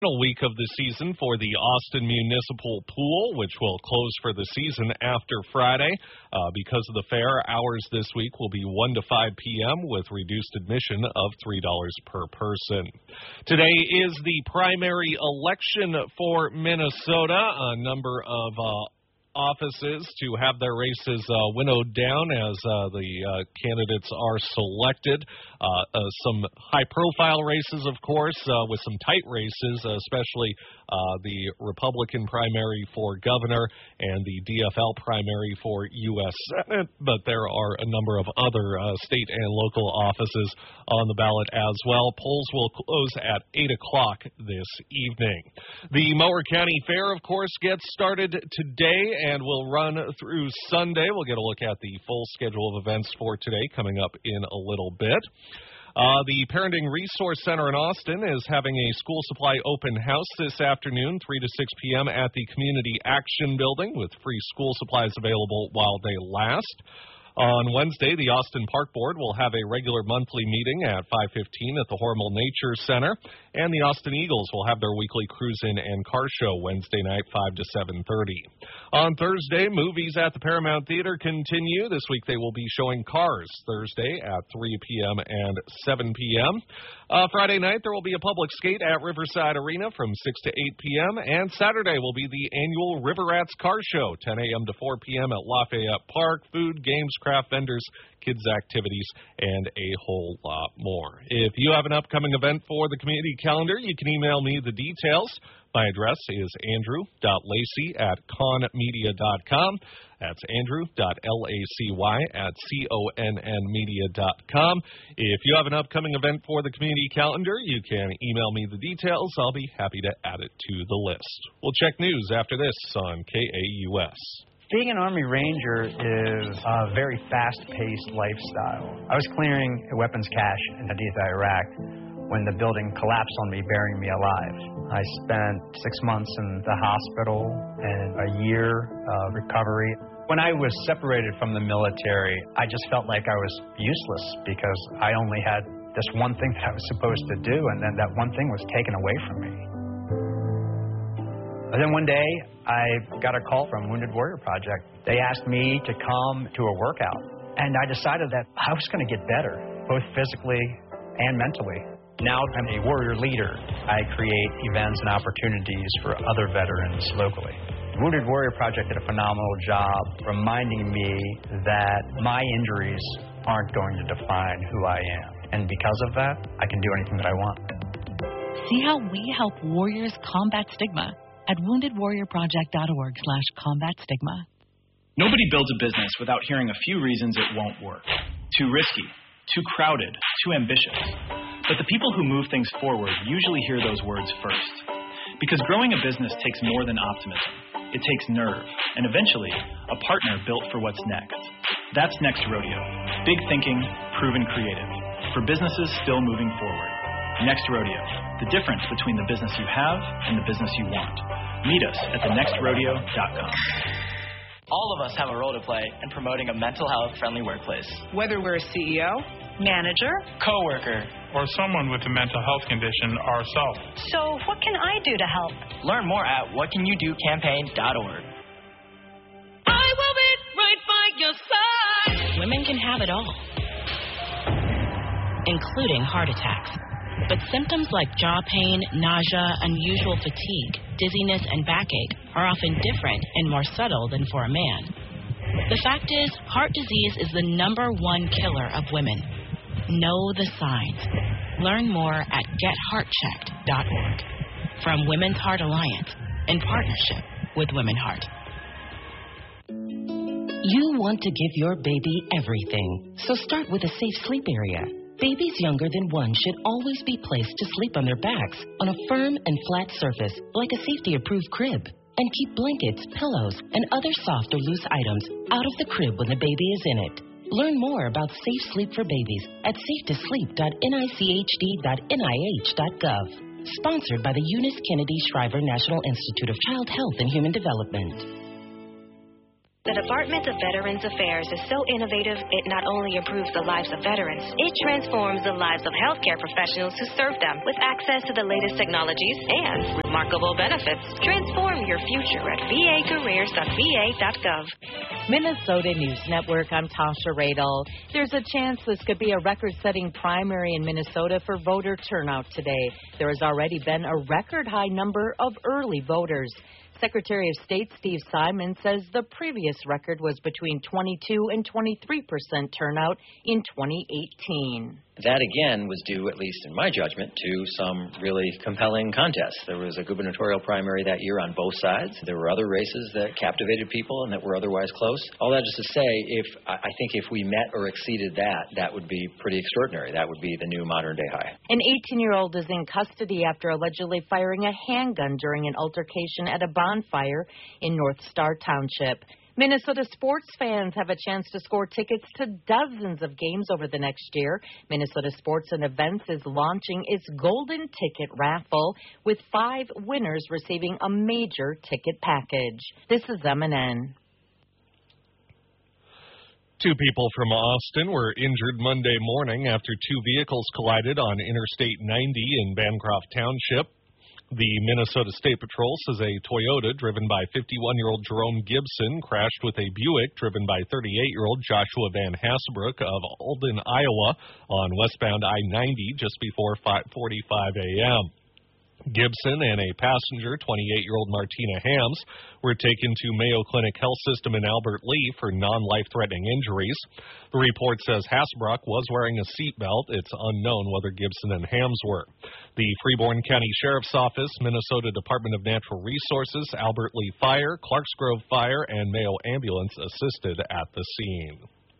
Week of the season for the Austin Municipal Pool, which will close for the season after Friday. Because of the fair, hours this week will be 1 to 5 p.m. with reduced admission of $3 per person. Today is the primary election for Minnesota. A number of offices to have their races winnowed down as the candidates are selected. Some high-profile races, of course, with some tight races, especially the Republican primary for governor and the DFL primary for U.S. Senate. But there are a number of other state and local offices on the ballot as well. Polls will close at 8 o'clock this evening. The Mower County Fair, of course, gets started today and will run through Sunday. We'll get a look at the full schedule of events for today coming up in a little bit. The Parenting Resource Center in Austin is having a school supply open house this afternoon, 3 to 6 p.m. at the Community Action Building with free school supplies available while they last. On Wednesday, the Austin Park Board will have a regular monthly meeting at 5:15 at the Hormel Nature Center, and the Austin Eagles will have their weekly cruise-in and car show Wednesday night, 5 to 7:30. On Thursday, movies at the Paramount Theater continue. This week they will be showing Cars Thursday at 3 p.m. and 7 p.m. Friday night, there will be a public skate at Riverside Arena from 6 to 8 p.m., and Saturday will be the annual River Rats Car Show, 10 a.m. to 4 p.m. at Lafayette Park. Food, games, craft vendors, kids' activities, and a whole lot more. If you have an upcoming event for the community calendar, you can email me the details. My address is andrew.lacy@conmedia.com. That's andrew.lacy@connmedia.com. If you have an upcoming event for the community calendar, you can email me the details. I'll be happy to add it to the list. We'll check news after this on KAUS. Being an Army Ranger is a very fast-paced lifestyle. I was clearing a weapons cache underneath Iraq when the building collapsed on me, burying me alive. I spent 6 months in the hospital and a year of recovery. When I was separated from the military, I just felt like I was useless because I only had this one thing that I was supposed to do, and then that one thing was taken away from me. And then one day, I got a call from Wounded Warrior Project. They asked me to come to a workout, and I decided that I was going to get better, both physically and mentally. Now I'm a warrior leader. I create events and opportunities for other veterans locally. Wounded Warrior Project did a phenomenal job reminding me that my injuries aren't going to define who I am. And because of that, I can do anything that I want. See how we help warriors combat stigma at woundedwarriorproject.org/combatstigma. Nobody builds a business without hearing a few reasons it won't work. Too risky, too crowded, too ambitious. But the people who move things forward usually hear those words first. Because growing a business takes more than optimism. It takes nerve, and eventually, a partner built for what's next. That's Next Rodeo. Big thinking, proven creative. For businesses still moving forward. Next Rodeo. The difference between the business you have and the business you want. Meet us at thenextrodeo.com. All of us have a role to play in promoting a mental health-friendly workplace. Whether we're a CEO, manager, coworker, or someone with a mental health condition ourselves. So what can I do to help? Learn more at whatcanyoudocampaign.org. I will be right by your side. Women can have it all, including heart attacks. But symptoms like jaw pain, nausea, unusual fatigue, dizziness, and backache are often different and more subtle than for a man. The fact is, heart disease is the #1 killer of women. Know the signs. Learn more at getheartchecked.org. From Women's Heart Alliance, in partnership with Women Heart. You want to give your baby everything, so start with a safe sleep area. Babies younger than 1 should always be placed to sleep on their backs on a firm and flat surface like a safety-approved crib. And keep blankets, pillows, and other soft or loose items out of the crib when the baby is in it. Learn more about safe sleep for babies at safetosleep.nichd.nih.gov. Sponsored by the Eunice Kennedy Shriver National Institute of Child Health and Human Development. The Department of Veterans Affairs is so innovative, it not only improves the lives of veterans, it transforms the lives of healthcare professionals who serve them with access to the latest technologies and remarkable benefits. Transform your future at vacareers.va.gov. Minnesota News Network, I'm Tasha Radel. There's a chance this could be a record-setting primary in Minnesota for voter turnout today. There has already been a record-high number of early voters. Secretary of State Steve Simon says the previous record was between 22 and 23% turnout in 2018. That, again, was due, at least in my judgment, to some really compelling contests. There was a gubernatorial primary that year on both sides. There were other races that captivated people and that were otherwise close. All that is to say, I think if we met or exceeded that, that would be pretty extraordinary. That would be the new modern-day high. An 18-year-old is in custody after allegedly firing a handgun during an altercation at a bonfire in North Star Township. Minnesota sports fans have a chance to score tickets to dozens of games over the next year. Minnesota Sports and Events is launching its Golden Ticket Raffle, with 5 winners receiving a major ticket package. This is MNN. 2 people from Austin were injured Monday morning after 2 vehicles collided on Interstate 90 in Bancroft Township. The Minnesota State Patrol says a Toyota driven by 51-year-old Jerome Gibson crashed with a Buick driven by 38-year-old Joshua Van Hassebrook of Alden, Iowa, on westbound I-90 just before 5:45 a.m. Gibson and a passenger, 28-year-old Martina Hams, were taken to Mayo Clinic Health System in Albert Lea for non-life-threatening injuries. The report says Hassebrook was wearing a seatbelt. It's unknown whether Gibson and Hams were. The Freeborn County Sheriff's Office, Minnesota Department of Natural Resources, Albert Lea Fire, Clarks Grove Fire, and Mayo Ambulance assisted at the scene.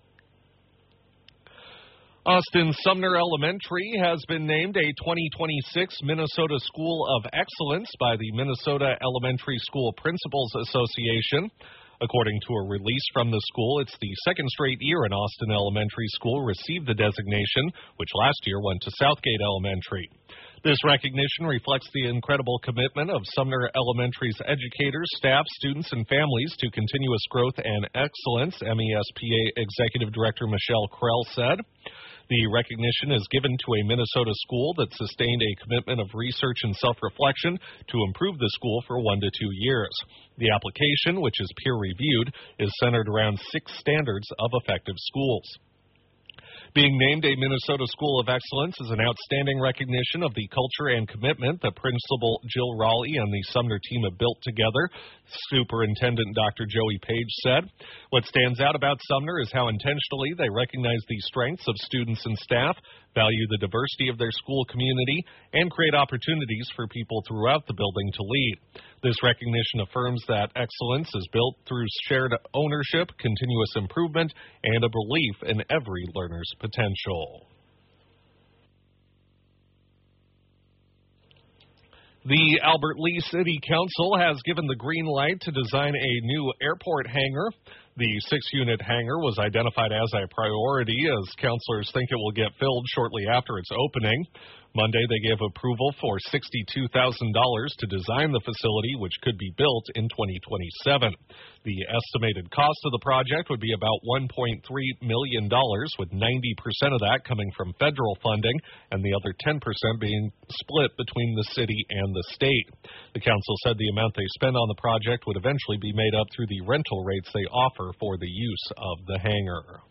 Austin Sumner Elementary has been named a 2026 Minnesota School of Excellence by the Minnesota Elementary School Principals Association. According to a release from the school, it's the second straight year an Austin Elementary School received the designation, which last year went to Southgate Elementary. This recognition reflects the incredible commitment of Sumner Elementary's educators, staff, students, and families to continuous growth and excellence, MESPA Executive Director Michelle Krell said. The recognition is given to a Minnesota school that sustained a commitment of research and self-reflection to improve the school for 1 to 2 years. The application, which is peer-reviewed, is centered around 6 standards of effective schools. Being named a Minnesota School of Excellence is an outstanding recognition of the culture and commitment that Principal Jill Raleigh and the Sumner team have built together, Superintendent Dr. Joey Page said. What stands out about Sumner is how intentionally they recognize the strengths of students and staff, value the diversity of their school community, and create opportunities for people throughout the building to lead. This recognition affirms that excellence is built through shared ownership, continuous improvement, and a belief in every learner's potential. The Albert Lea City Council has given the green light to design a new airport hangar. The 6-unit hangar was identified as a priority as councilors think it will get filled shortly after its opening. Monday, they gave approval for $62,000 to design the facility, which could be built in 2027. The estimated cost of the project would be about $1.3 million, with 90% of that coming from federal funding and the other 10% being split between the city and the state. The council said the amount they spend on the project would eventually be made up through the rental rates they offer for the use of the hangar.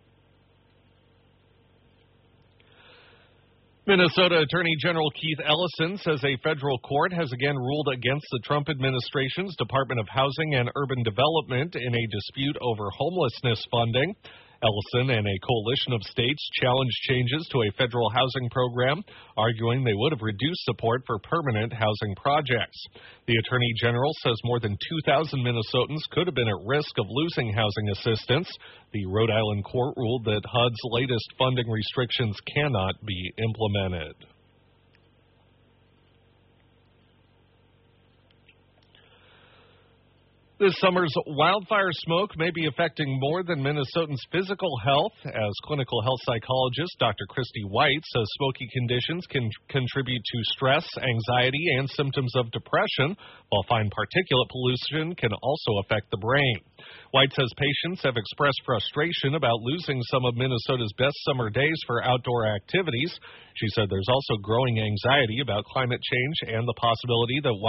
Minnesota Attorney General Keith Ellison says a federal court has again ruled against the Trump administration's Department of Housing and Urban Development in a dispute over homelessness funding. Ellison and a coalition of states challenged changes to a federal housing program, arguing they would have reduced support for permanent housing projects. The Attorney General says more than 2,000 Minnesotans could have been at risk of losing housing assistance. The Rhode Island court ruled that HUD's latest funding restrictions cannot be implemented. This summer's wildfire smoke may be affecting more than Minnesotans' physical health, as clinical health psychologist Dr. Christy White says smoky conditions can contribute to stress, anxiety, and symptoms of depression, while fine particulate pollution can also affect the brain. White says patients have expressed frustration about losing some of Minnesota's best summer days for outdoor activities. She said there's also growing anxiety about climate change and the possibility that